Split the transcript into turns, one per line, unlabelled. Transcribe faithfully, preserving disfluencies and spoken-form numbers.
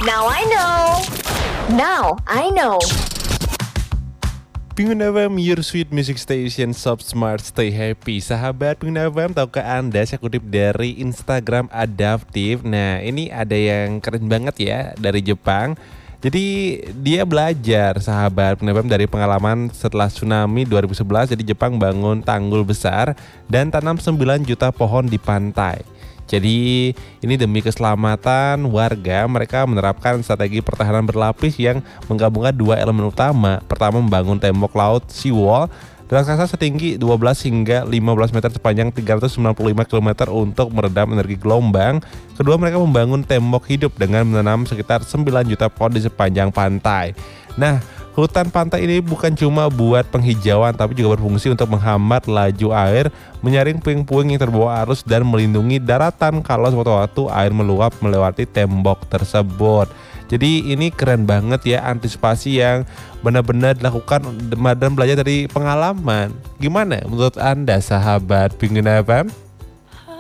Now I know. Now I know.
Pengguna F M, your sweet music station, Sob Smart, stay happy. Sahabat Pengguna F M, tahukah Anda, saya kutip dari Instagram Adaptive. Nah, ini ada yang keren banget ya, dari Jepang. Jadi dia belajar, sahabat Pengguna F M, dari pengalaman setelah tsunami dua ribu sebelas. Jadi Jepang bangun tanggul besar dan tanam sembilan juta pohon di pantai. Jadi ini demi keselamatan warga, mereka menerapkan strategi pertahanan berlapis yang menggabungkan dua elemen utama. Pertama, membangun tembok laut seawall raksasa setinggi dua belas hingga lima belas meter sepanjang tiga ratus sembilan puluh lima kilometer untuk meredam energi gelombang. Kedua, mereka membangun tembok hidup dengan menanam sekitar sembilan juta pohon di sepanjang pantai. Nah, hutan pantai ini bukan cuma buat penghijauan, tapi juga berfungsi untuk menghambat laju air, menyaring puing-puing yang terbawa arus, dan melindungi daratan kalau sewaktu-waktu air meluap melewati tembok tersebut. Jadi ini keren banget ya, antisipasi yang benar-benar dilakukan dan belajar dari pengalaman. Gimana menurut Anda, sahabat Pengguna F M?